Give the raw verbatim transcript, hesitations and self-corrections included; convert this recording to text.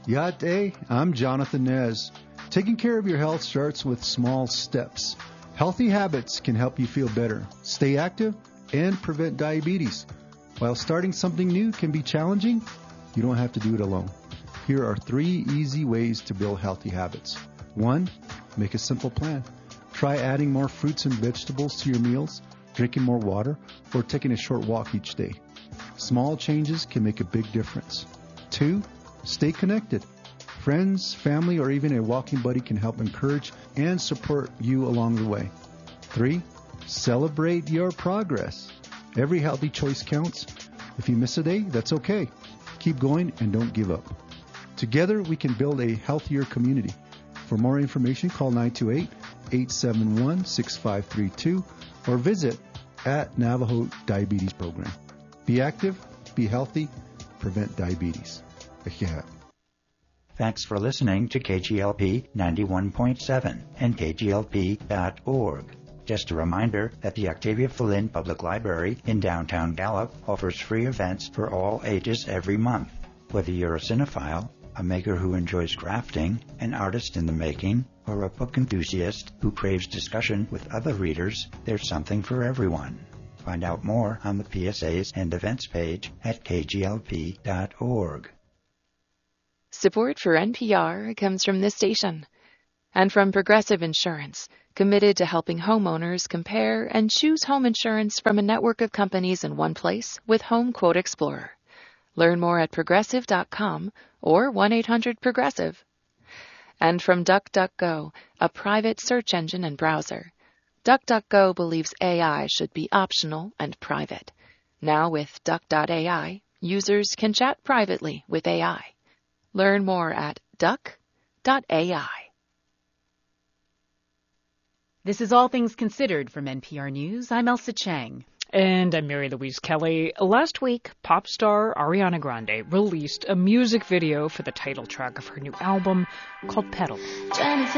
Yate, I'm Jonathan Nez. Taking care of your health starts with small steps. Healthy habits can help you feel better, stay active, and prevent diabetes. While starting something new can be challenging, you don't have to do it alone. Here are three easy ways to build healthy habits. One, make a simple plan. Try adding more fruits and vegetables to your meals, drinking more water, or taking a short walk each day. Small changes can make a big difference. Two, stay connected. Friends, family, or even a walking buddy can help encourage and support you along the way. Three, celebrate your progress. Every healthy choice counts. If you miss a day, that's okay. Keep going and don't give up. Together, we can build a healthier community. For more information, call nine two eight, eight seven one, six five three two or visit at Navajo Diabetes Program. Be active, be healthy, prevent diabetes. Yeah. Thanks for listening to K G L P ninety-one point seven and K G L P dot org. Just a reminder that the Octavia Flynn Public Library in downtown Gallup offers free events for all ages every month. Whether you're a cinephile, a maker who enjoys crafting, an artist in the making, or a book enthusiast who craves discussion with other readers, there's something for everyone. Find out more on the P S As and events page at K G L P dot org. Support for N P R comes from this station and from Progressive Insurance, committed to helping homeowners compare and choose home insurance from a network of companies in one place with Home Quote Explorer. Learn more at progressive dot com or one eight hundred progressive. And from DuckDuckGo, a private search engine and browser. DuckDuckGo believes A I should be optional and private. Now with Duck dot A I, users can chat privately with A I. Learn more at duck dot A I. This is All Things Considered from N P R News. I'm Elsa Chang. And I'm Mary Louise Kelly. Last week, pop star Ariana Grande released a music video for the title track of her new album called Petal.